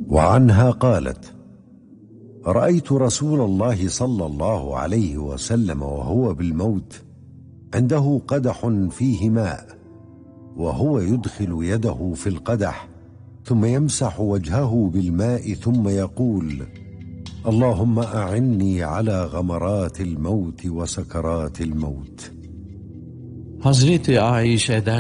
وعنها قالت: رأيت رسول الله صلى الله عليه وسلم وهو بالموت عنده قدح فيه ماء، وهو يدخل يده في القدح ثم يمسح وجهه بالماء ثم يقول: اللهم أعني على غمرات الموت وسكرات الموت. Hazreti Ayşe'den